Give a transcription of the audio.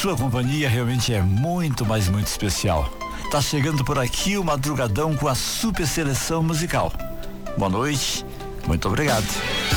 sua companhia realmente é muito, mas muito especial. Tá chegando por aqui o Madrugadão com a super seleção musical. Boa noite, muito obrigado.